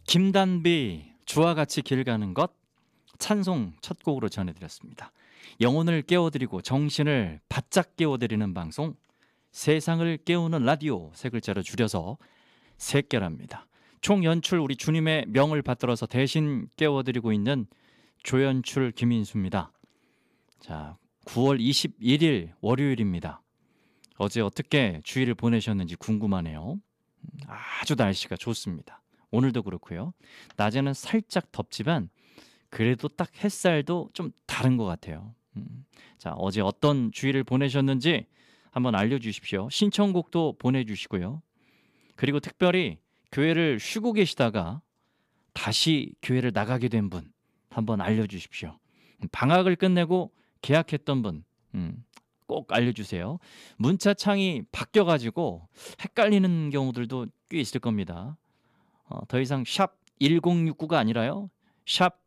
김단비 주와 같이 길 가는 것 찬송 첫 곡으로 전해드렸습니다. 영혼을 깨워드리고 정신을 바짝 깨워드리는 방송 세상을 깨우는 라디오 세 글자로 줄여서 새결합니다. 총 연출 우리 주님의 명을 받들어서 대신 깨워드리고 있는 조연출 김인수입니다. 자, 9월 21일 월요일입니다. 어제 어떻게 주일을 보내셨는지 궁금하네요. 아주 날씨가 좋습니다. 오늘도 그렇고요. 낮에는 살짝 덥지만 그래도 딱 햇살도 좀 다른 것 같아요. 자, 어제 어떤 주일을 보내셨는지 한번 알려주십시오. 신청곡도 보내주시고요. 그리고 특별히 교회를 쉬고 계시다가 다시 교회를 나가게 된 분 한번 알려주십시오. 방학을 끝내고 개학했던 분 꼭 알려주세요. 문자창이 바뀌어가지고 헷갈리는 경우들도 꽤 있을 겁니다. 더 이상 샵 1069가 아니라요. 샵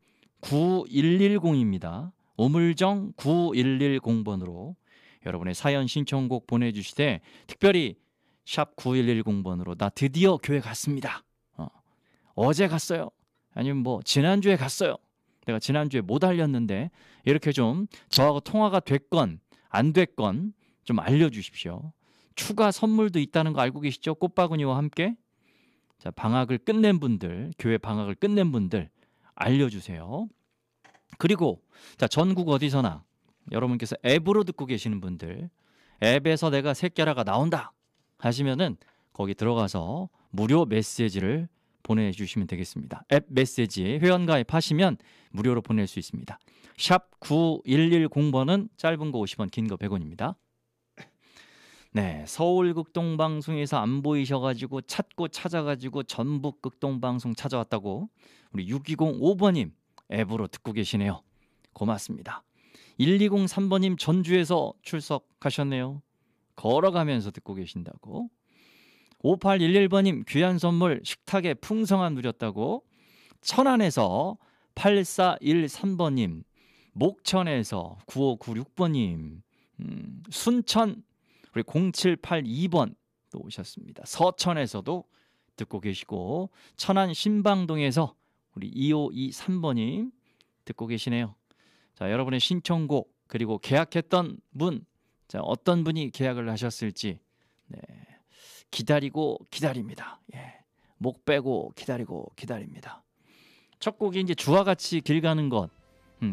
9110입니다. 오물정 9110번으로 여러분의 사연 신청곡 보내주시되 특별히 샵 9110번으로 나 드디어 교회 갔습니다. 어제 갔어요. 아니면 뭐 지난주에 갔어요. 내가 지난주에 못 알렸는데 이렇게 좀 저하고 통화가 됐건 안 됐건 좀 알려주십시오. 추가 선물도 있다는 거 알고 계시죠? 꽃바구니와 함께. 자, 방학을 끝낸 분들, 교회 방학을 끝낸 분들 알려주세요. 그리고 자, 전국 어디서나 여러분께서 앱으로 듣고 계시는 분들 앱에서 내가 새끼라가 나온다 하시면은 거기 들어가서 무료 메시지를 보내주시면 되겠습니다. 앱 메시지 회원가입하시면 무료로 보낼 수 있습니다. 샵 9110번은 짧은 거 50원, 긴 거 100원입니다. 네, 서울극동방송에서 안 보이셔가지고 찾고 찾아가지고 전북극동방송 찾아왔다고 우리 6205번님 앱으로 듣고 계시네요. 고맙습니다. 1203번님 전주에서 출석하셨네요. 걸어가면서 듣고 계신다고. 5811번님 귀한 선물 식탁에 풍성한 누렸다고. 천안에서 8413번님, 목천에서 9596번님, 순천 우리 0782번 또 오셨습니다. 서천에서도 듣고 계시고 천안 신방동에서 우리 2523번님 듣고 계시네요. 자, 여러분의 신청곡 그리고 계약했던 분, 자, 어떤 분이 계약을 하셨을지 네, 기다리고 기다립니다. 예, 목 빼고 기다리고 기다립니다. 첫 곡이 이제 주와 같이 길 가는 것